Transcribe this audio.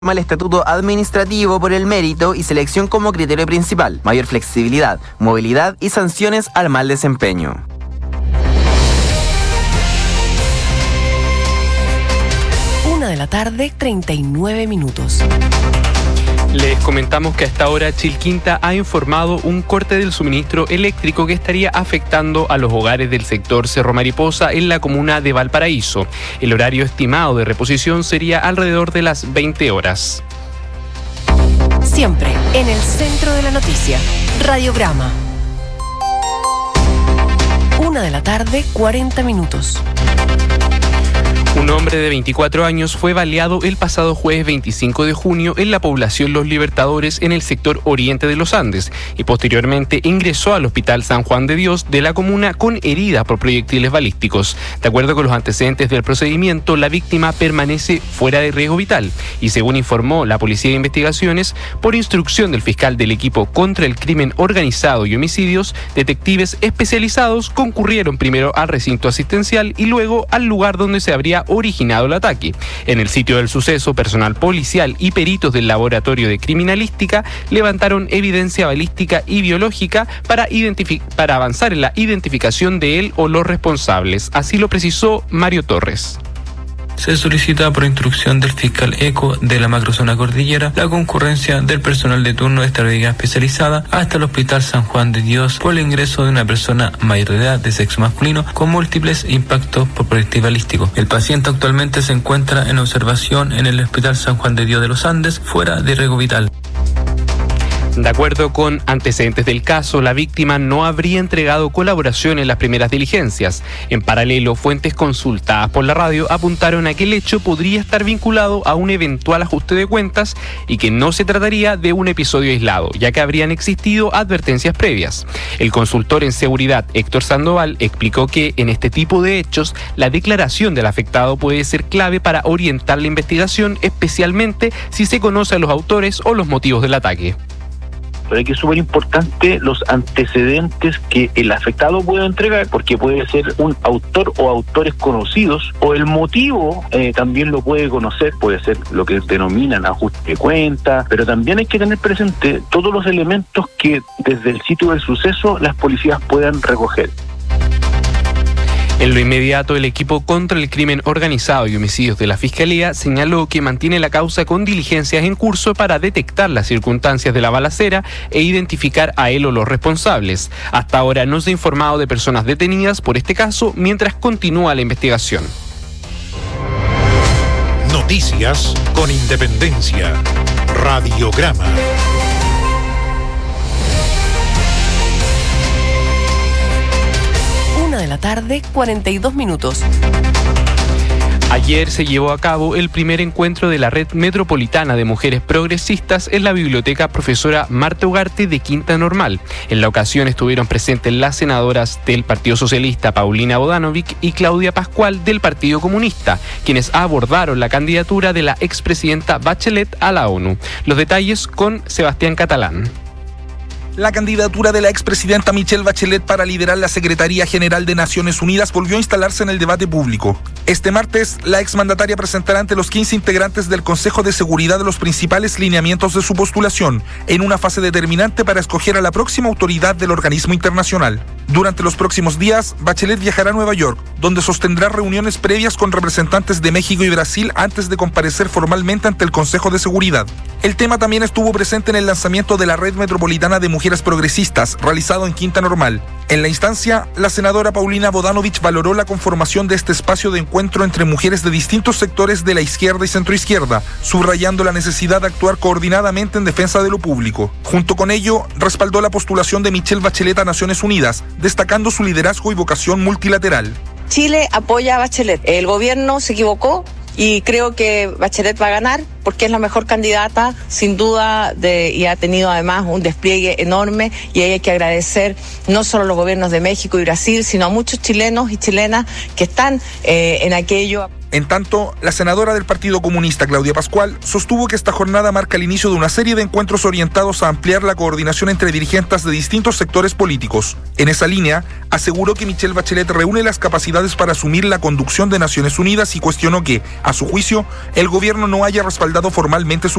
el estatuto administrativo por el mérito y selección como criterio principal, mayor flexibilidad, movilidad y sanciones al mal desempeño. De la tarde, 39 minutos. Les comentamos que a esta hora Chilquinta ha informado un corte del suministro eléctrico que estaría afectando a los hogares del sector Cerro Mariposa en la comuna de Valparaíso. El horario estimado de reposición sería alrededor de las 20 horas. Siempre en el centro de la noticia, Radiograma. 1 de la tarde, 40 minutos. Un hombre de 24 años fue baleado el pasado jueves 25 de junio en la población Los Libertadores en el sector oriente de los Andes y posteriormente ingresó al Hospital San Juan de Dios de la comuna con heridas por proyectiles balísticos. De acuerdo con los antecedentes del procedimiento, la víctima permanece fuera de riesgo vital y, según informó la Policía de Investigaciones, por instrucción del fiscal del equipo contra el crimen organizado y homicidios, detectives especializados concurrieron primero al recinto asistencial y luego al lugar donde se habría originado el ataque. En el sitio del suceso, personal policial y peritos del laboratorio de criminalística levantaron evidencia balística y biológica para avanzar en la identificación de él o los responsables. Así lo precisó Mario Torres. Se solicita por instrucción del fiscal ECO de la macrozona cordillera la concurrencia del personal de turno de esta brigada especializada hasta el Hospital San Juan de Dios por el ingreso de una persona mayor de edad de sexo masculino con múltiples impactos por proyectil balístico. El paciente actualmente se encuentra en observación en el Hospital San Juan de Dios de los Andes, fuera de riesgo vital. De acuerdo con antecedentes del caso, la víctima no habría entregado colaboración en las primeras diligencias. En paralelo, fuentes consultadas por la radio apuntaron a que el hecho podría estar vinculado a un eventual ajuste de cuentas y que no se trataría de un episodio aislado, ya que habrían existido advertencias previas. El consultor en seguridad, Héctor Sandoval, explicó que en este tipo de hechos, la declaración del afectado puede ser clave para orientar la investigación, especialmente si se conocen los autores o los motivos del ataque. Pero aquí es súper importante los antecedentes que el afectado puede entregar, porque puede ser un autor o autores conocidos, o el motivo también lo puede conocer, puede ser lo que denominan ajuste de cuenta, pero también hay que tener presente todos los elementos que desde el sitio del suceso las policías puedan recoger. En lo inmediato, el equipo contra el crimen organizado y homicidios de la Fiscalía señaló que mantiene la causa con diligencias en curso para detectar las circunstancias de la balacera e identificar a él o los responsables. Hasta ahora no se ha informado de personas detenidas por este caso mientras continúa la investigación. Noticias con independencia. Radiograma. De la tarde, 42 minutos. Ayer se llevó a cabo el primer encuentro de la Red Metropolitana de Mujeres Progresistas en la Biblioteca Profesora Marta Ugarte de Quinta Normal. En la ocasión estuvieron presentes las senadoras del Partido Socialista Paulina Bodanovic y Claudia Pascual del Partido Comunista, quienes abordaron la candidatura de la expresidenta Bachelet a la ONU. Los detalles con Sebastián Catalán. La candidatura de la expresidenta Michelle Bachelet para liderar la Secretaría General de Naciones Unidas volvió a instalarse en el debate público. Este martes, la exmandataria presentará ante los 15 integrantes del Consejo de Seguridad los principales lineamientos de su postulación, en una fase determinante para escoger a la próxima autoridad del organismo internacional. Durante los próximos días, Bachelet viajará a Nueva York, donde sostendrá reuniones previas con representantes de México y Brasil antes de comparecer formalmente ante el Consejo de Seguridad. El tema también estuvo presente en el lanzamiento de la Red Metropolitana de Mujeres Progresistas, realizado en Quinta Normal. En la instancia, la senadora Paulina Bodanovic valoró la conformación de este espacio de encuentro entre mujeres de distintos sectores de la izquierda y centroizquierda, subrayando la necesidad de actuar coordinadamente en defensa de lo público. Junto con ello, respaldó la postulación de Michelle Bachelet a Naciones Unidas, destacando su liderazgo y vocación multilateral. Chile apoya a Bachelet. El gobierno se equivocó y creo que Bachelet va a ganar porque es la mejor candidata, sin duda, y ha tenido además un despliegue enorme, y hay que agradecer no solo a los gobiernos de México y Brasil, sino a muchos chilenos y chilenas que están en aquello. En tanto, la senadora del Partido Comunista, Claudia Pascual, sostuvo que esta jornada marca el inicio de una serie de encuentros orientados a ampliar la coordinación entre dirigentes de distintos sectores políticos. En esa línea, aseguró que Michelle Bachelet reúne las capacidades para asumir la conducción de Naciones Unidas y cuestionó que, a su juicio, el gobierno no haya respaldado formalmente su